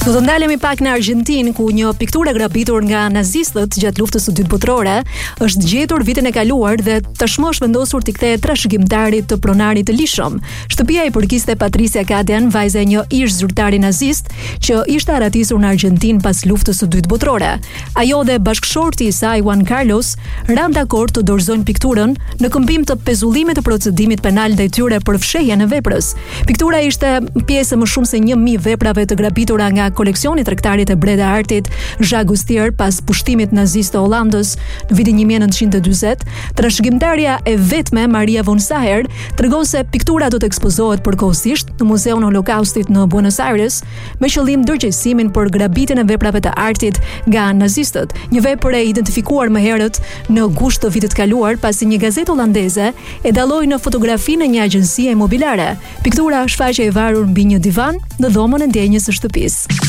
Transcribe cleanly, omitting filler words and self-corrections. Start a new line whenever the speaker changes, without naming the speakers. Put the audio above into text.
Do të ndalemi pak në Argjentinë, ku një pikturë e grabitur nga nazistët gjatë luftës së dytë botërore është gjetur vitin e kaluar dhe tashmë është vendosur t'i kthehet trashëgimtarit të pronarit të lishëm. Shtëpia i përkiste Patricia Cadean, vajza e një ish zyrtari nazist që ishte arratisur në Argjentinë pas luftës së dytë botërore. Ajo dhe bashkëshorti i saj Juan Carlos ranë dakord të dorëzojnë pikturën në këmbim të pezullimit të procedimit penal ndaj tyre për fshehjen e veprës. Piktura ishte pjesë më shumë se 1000 veprave të grabitura nga koleksioni tregtarit e Brede Artit Jacques Cousteau pas pushtimit nazist të Hollandës në vitin 1940. Trashëgimtarja e vetme Maria von Saher tregon se piktura do të ekspozohet përkohësisht në Muzeun Holokaustit në Buenos Aires me qëllim ndërgjegjësimin për grabitjen e veprave të artit nga nazistët, një vepër e identifikuar më herët në gusht të vitit kaluar pasi një gazetë holandeze e dalloi në fotografi në një agjencie imobiliare. Piktura shfaqej e varur mbi një divan në dhomën e ndjenjës së shtëpisë.